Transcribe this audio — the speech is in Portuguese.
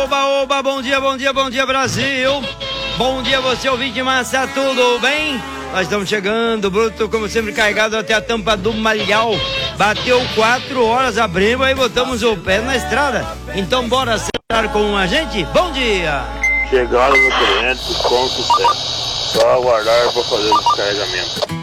Oba, oba, bom dia Brasil. Bom dia você, ouvinte massa, tudo bem? Nós estamos chegando, bruto, como sempre, carregado até a tampa do Malhau. Bateu 4 horas, abrimos e botamos o pé na estrada. Então bora acelerar com a gente? Bom dia! Chegaram no cliente com sucesso. Só aguardar para fazer o descarregamento.